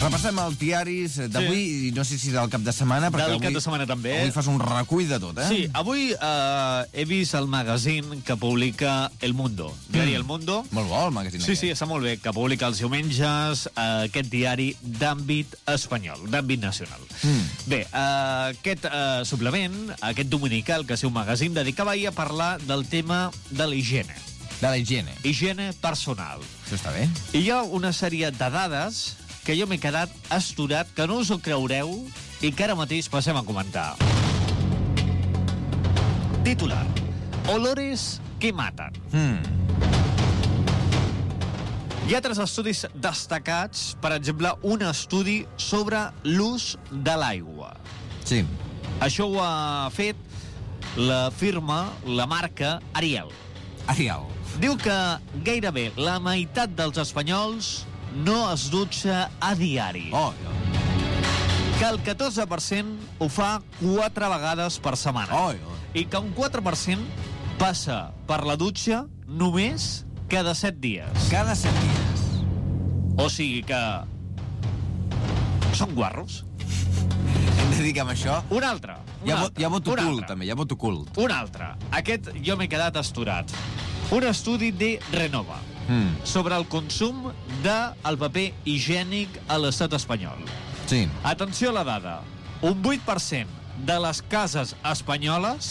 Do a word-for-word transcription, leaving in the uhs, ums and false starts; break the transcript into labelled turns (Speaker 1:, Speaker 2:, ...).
Speaker 1: Repassem els diaris d'avui, sí. I no sé si del cap de setmana, perquè
Speaker 2: del
Speaker 1: avui,
Speaker 2: cap de setmana també.
Speaker 1: Avui fas un recull de tot, eh?
Speaker 2: Sí, avui eh, he vist el magazín que publica El Mundo. Diari mm. El Mundo.
Speaker 1: Molt bo, el magazín.
Speaker 2: Sí, sí, està molt bé, que publica els diumenges eh, aquest diari d'àmbit espanyol, d'àmbit nacional. Mm. Bé, eh, aquest eh, suplement, aquest dominical, que és un magazín, dedicava ahir a parlar del tema de la higiene.
Speaker 1: De la higiene.
Speaker 2: Higiene personal.
Speaker 1: Això està bé.
Speaker 2: I hi ha una sèrie de dades que jo m'he quedat astorat, que no us ho creureu i que ara mateix passem a comentar. Titular. Olores que matan.
Speaker 1: Mm.
Speaker 2: Hi ha tres estudis destacats, per exemple, un estudi sobre l'ús de l'aigua.
Speaker 1: Sí.
Speaker 2: Això ho ha fet la firma, la marca Ariel.
Speaker 1: Ariel.
Speaker 2: Diu que gairebé la meitat dels espanyols no es dutxa a diari.
Speaker 1: Oh,
Speaker 2: que el catorze per cent ho fa quatre vegades per setmana.
Speaker 1: Oh, oh.
Speaker 2: I que un quatre per cent passa per la dutxa només cada set dies.
Speaker 1: Cada set dies.
Speaker 2: O sigui que són guarros.
Speaker 1: Hem de dir que amb això...
Speaker 2: Un altre. Un
Speaker 1: hi ha,
Speaker 2: altre,
Speaker 1: hi ha vot
Speaker 2: un
Speaker 1: ocult,
Speaker 2: altre.
Speaker 1: també. Hi ha vot ocult.
Speaker 2: Un altre. Aquest jo m'he quedat astorat. Un estudi de Renova mm. sobre el consum del paper higiènic a l'estat espanyol.
Speaker 1: Sí.
Speaker 2: Atenció a la dada. Un vuit per cent de les cases espanyoles